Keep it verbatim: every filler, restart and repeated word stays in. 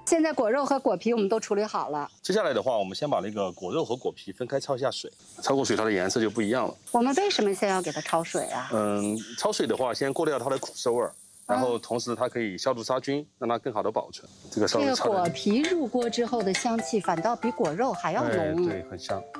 现在果肉和果皮我们都处理好了， 接下来的话，我们先把那个果肉和果皮分开焯一下水，焯过水它的颜色就不一样了。 我们为什么先要给它焯水啊？ 嗯，焯水的话，先过掉它的苦涩味儿。 然后同时它可以消毒杀菌，让它更好的保存。这个稍微这个焯点果皮入锅之后的香气反倒比果肉还要浓。 哎，对，很香。